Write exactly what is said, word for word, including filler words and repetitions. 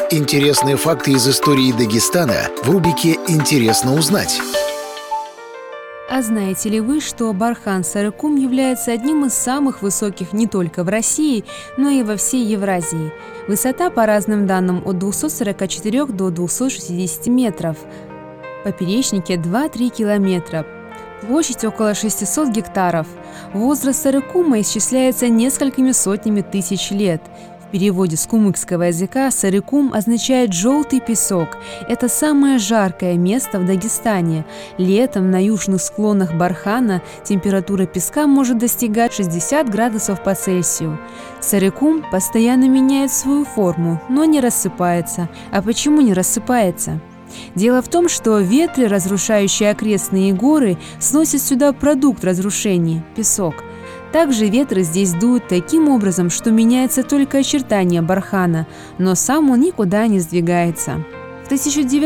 Интересные факты из истории Дагестана в рубрике «Интересно узнать». А знаете ли вы, что Бархан-Сарыкум является одним из самых высоких не только в России, но и во всей Евразии? Высота, по разным данным, от двухсот сорока четырёх до двухсот шестидесяти метров. Поперечнике два-три километра. Площадь около шестисот гектаров. Возраст Сарыкума исчисляется несколькими сотнями тысяч лет. В переводе с кумыкского языка Сарыкум означает «желтый песок». Это самое жаркое место в Дагестане. Летом на южных склонах Бархана температура песка может достигать шестидесяти градусов по Цельсию. Сарыкум постоянно меняет свою форму, но не рассыпается. А почему не рассыпается? Дело в том, что ветры, разрушающие окрестные горы, сносят сюда продукт разрушений – песок. Также ветры здесь дуют таким образом, что меняется только очертание бархана, но сам он никуда не сдвигается. В тысяча девятьсот